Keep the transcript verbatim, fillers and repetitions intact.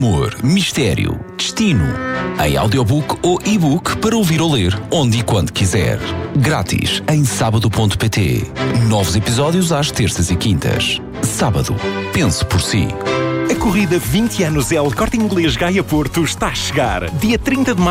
Amor, mistério, destino. Em audiobook ou e-book para ouvir ou ler, onde e quando quiser. Grátis em sábado ponto pt. Novos episódios às terças e quintas. Sábado. Pense por si. A corrida vinte anos L Corte Inglês Gaia Porto está a chegar. Dia trinta de maio.